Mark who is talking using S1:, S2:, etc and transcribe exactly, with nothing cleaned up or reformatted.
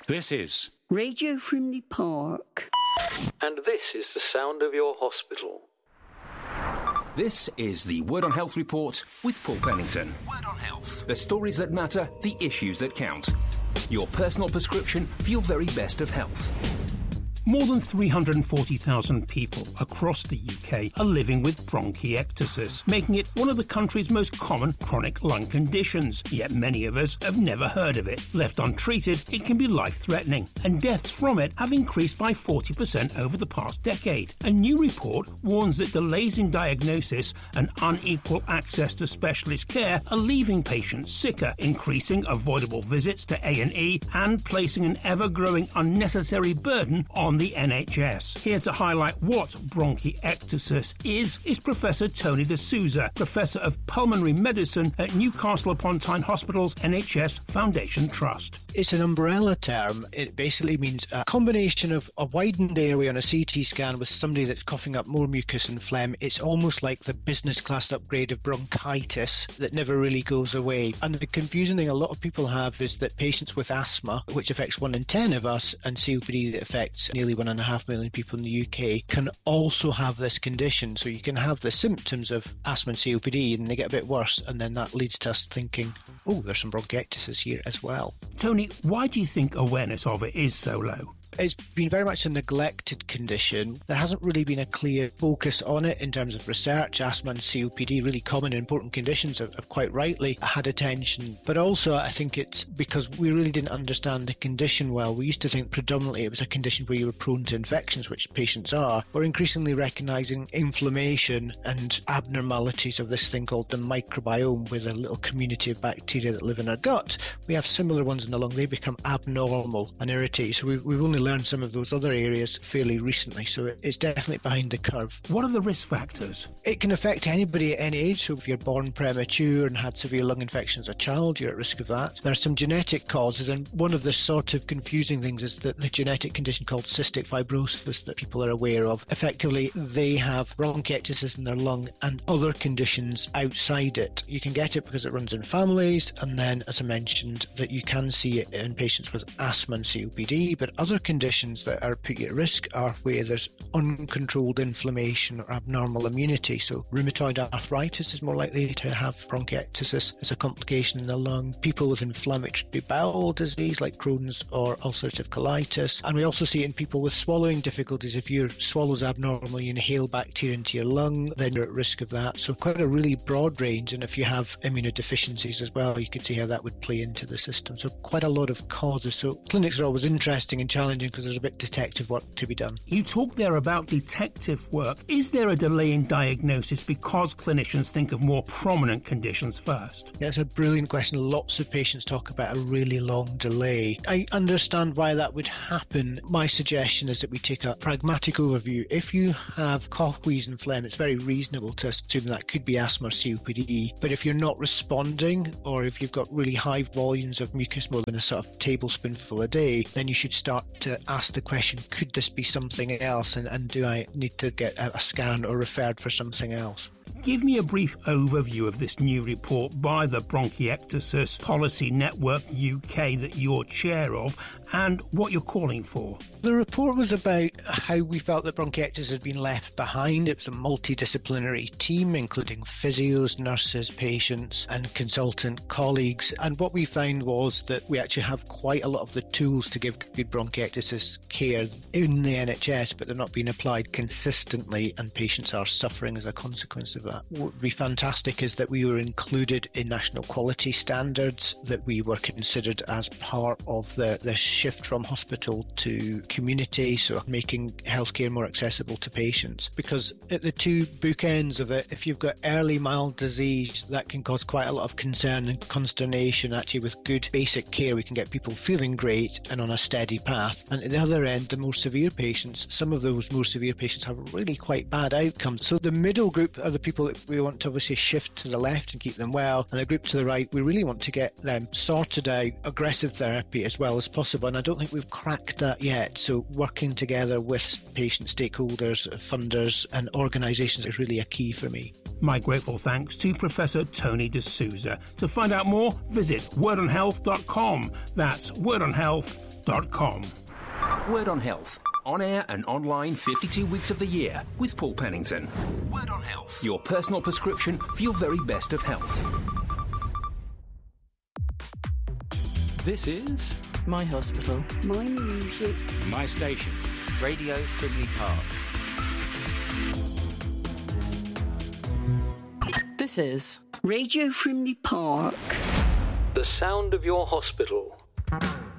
S1: This is
S2: Radio Frimley Park.
S3: And this is the sound of your hospital.
S4: This is the Word on Health report with Paul Pennington. Word on Health. The stories that matter, the issues that count. Your personal prescription for your very best of health.
S5: More than three hundred forty thousand people across the U K are living with bronchiectasis, making it one of the country's most common chronic lung conditions. Yet many of us have never heard of it. Left untreated, it can be life-threatening, and deaths from it have increased by forty percent over the past decade. A new report warns that delays in diagnosis and unequal access to specialist care are leaving patients sicker, increasing avoidable visits to A and E, and placing an ever-growing unnecessary burden on the N H S. Here to highlight what bronchiectasis is, is Professor Tony D'Souza, Professor of Pulmonary Medicine at Newcastle upon Tyne Hospital's N H S Foundation Trust.
S6: It's an umbrella term. It basically means a combination of a widened area on a C T scan with somebody that's coughing up more mucus and phlegm. It's almost like the business class upgrade of bronchitis that never really goes away. And the confusing thing a lot of people have is that patients with asthma, which affects one in ten of us, and C O P D that affects nearly one and a half million people in the U K, can also have this condition. So you can have the symptoms of asthma and C O P D and they get a bit worse, and then that leads to us thinking, oh, there's some bronchiectasis here as well.
S5: Tony, why do you think awareness of it is so low?
S6: It's been very much a neglected condition. There hasn't really been a clear focus on it in terms of research. Asthma and C O P D, really common and important conditions, have, have quite rightly had attention. But also I think it's because we really didn't understand the condition well. We used to think predominantly it was a condition where you were prone to infections, which patients are. We're increasingly recognising inflammation and abnormalities of this thing called the microbiome, with a little community of bacteria that live in our gut. We have similar ones in the lung. They become abnormal and irritated. So we've, we've only learned some of those other areas fairly recently, so it's definitely behind the curve.
S5: What are the risk factors?
S6: It can affect anybody at any age, so if you're born premature and had severe lung infection as a child, you're at risk of that. There are some genetic causes, and one of the sort of confusing things is that the genetic condition called cystic fibrosis that people are aware of, effectively they have bronchiectasis in their lung and other conditions outside it. You can get it because it runs in families, and then, as I mentioned, that you can see it in patients with asthma and C O P D, but other conditions that are put at risk are where there's uncontrolled inflammation or abnormal immunity. So rheumatoid arthritis is more likely to have bronchiectasis as a complication in the lung. People with inflammatory bowel disease like Crohn's or ulcerative colitis. And we also see it in people with swallowing difficulties. If your swallow's abnormal, you inhale bacteria into your lung, then you're at risk of that. So quite a really broad range. And if you have immunodeficiencies as well, you could see how that would play into the system. So quite a lot of causes. So clinics are always interesting and challenging because there's a bit of detective work to be done.
S5: You talk there about detective work. Is there a delay in diagnosis because clinicians think of more prominent conditions first?
S6: Yeah, it's a brilliant question. Lots of patients talk about a really long delay. I understand why that would happen. My suggestion is that we take a pragmatic overview. If you have cough, wheeze and phlegm, it's very reasonable to assume that could be asthma or C O P D. But if you're not responding, or if you've got really high volumes of mucus, more than a sort of tablespoonful a day, then you should start to ask the question, could this be something else, and, and do I need to get a, a scan or referred for something else?
S5: Give me a brief overview of this new report by the Bronchiectasis Policy Network U K that you're chair of, and what you're calling for.
S6: The report was about how we felt that bronchiectasis had been left behind. It was a multidisciplinary team, including physios, nurses, patients, and consultant colleagues. And what we found was that we actually have quite a lot of the tools to give good bronchiectasis care in the N H S, but they're not being applied consistently, and patients are suffering as a consequence of that. What would be fantastic is that we were included in national quality standards, that we were considered as part of the, the shift from hospital to community, so making healthcare more accessible to patients. Because at the two bookends of it, if you've got early mild disease, that can cause quite a lot of concern and consternation. Actually, with good basic care, we can get people feeling great and on a steady path. And at the other end, the more severe patients, some of those more severe patients have really quite bad outcomes. So the middle group are the people people we want to obviously shift to the left and keep them well, and the group to the right, we really want to get them sorted out, aggressive therapy as well as possible, and I don't think we've cracked that yet. So working together with patient stakeholders, funders and organisations is really a key for me.
S5: My grateful thanks to Professor Tony D'Souza. To find out more, visit word on health dot com. That's word on health dot com.
S4: Word on Health. On air and online fifty-two weeks of the year with Paul Pennington. Word on Health. Your personal prescription for your very best of health.
S3: This is
S1: My hospital.
S2: My music.
S7: My station. Radio Frimley Park.
S1: This is
S2: Radio Frimley Park.
S3: the sound of your hospital.